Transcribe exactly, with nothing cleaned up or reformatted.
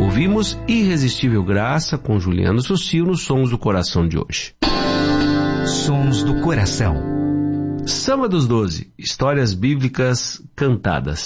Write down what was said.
Ouvimos Irresistível Graça com Juliano Sussil nos Sons do Coração de hoje. Sons do Coração. Samba dos Doze, histórias bíblicas cantadas.